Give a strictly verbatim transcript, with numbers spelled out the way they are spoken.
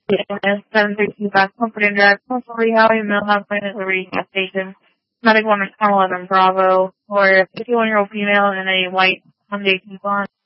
seven thirty-two Back Comfort Drive, Coastal Highway, Millhouse Lane is a reading gas station. Medic one is eleven Bravo, for a fifty-one-year-old female in a white Hyundai Tucson.